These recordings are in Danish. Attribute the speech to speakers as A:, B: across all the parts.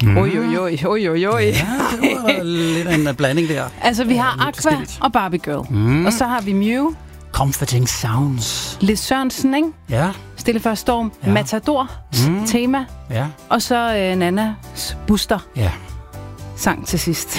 A: Oj.
B: Ja, det var lidt af en blanding der.
A: Altså, vi har Aqua og Barbie Girl. Og så har vi Mew.
B: Comforting Sounds.
A: Lis Sørensen, ikke?
B: Ja.
A: Stille før storm. Ja. Matador. Tema.
B: Ja.
A: Og så Nannas Buster.
B: Ja.
A: Sang til sidst.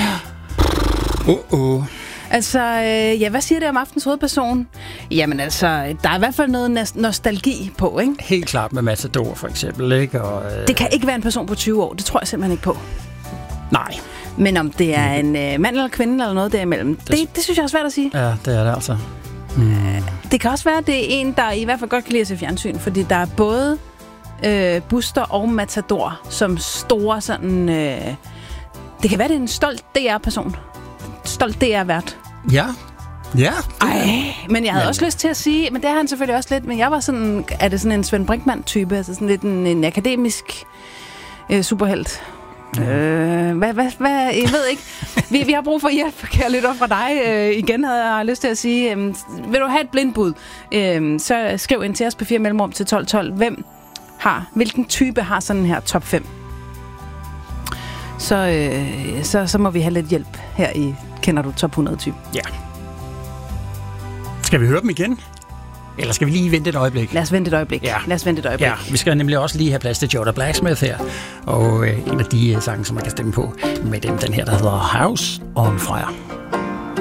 A: Altså, hvad siger det om aftens hovedperson? Jamen altså, der er i hvert fald noget nostalgi på, ikke?
B: Helt klart med Matador, for eksempel, ikke? Og,
A: det kan ikke være en person på 20 år, det tror jeg simpelthen ikke på.
B: Nej.
A: Men om det er en mand eller kvinde eller noget derimellem, det synes jeg er svært at sige.
B: Ja, det er det altså.
A: Det kan også være, at det er en, der i hvert fald godt kan lide at se fjernsyn, fordi der er både Buster og Matador som store sådan... det kan være, det er en stolt DR-person. Stolt DR-vært.
B: Ja. Ja.
A: Men jeg havde også lyst til at sige, men det har han selvfølgelig også lidt, men jeg var sådan, er det sådan en Svend Brinkmann-type, altså sådan lidt en akademisk superhelt. Hvad? Jeg ved ikke. Vi har brug for hjælp, kan jeg lytte op fra dig. Igen havde jeg lyst til at sige, vil du have et blindbud, så skriv ind til os på 4 mellemrum til 1212. Hvilken type har sådan her top 5? Så må vi have lidt hjælp her i Kender du top 100 type?
B: Ja. Skal vi høre dem igen? Eller skal vi lige vente et øjeblik?
A: Lad os vente et øjeblik.
B: Ja, vi skal nemlig også lige have plads til Joda Blacksmith her. Og en af de sange, som man kan stemme på med dem, den her, der hedder House on Fire.